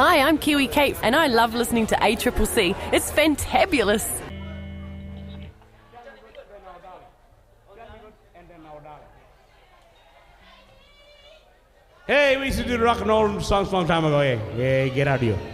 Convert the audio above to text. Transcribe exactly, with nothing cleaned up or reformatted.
Hi, I'm Kiwi Kate, and I love listening to A C C C. It's fantabulous. Hey, we used to do rock and roll songs a long time ago. Hey, hey, get out of here.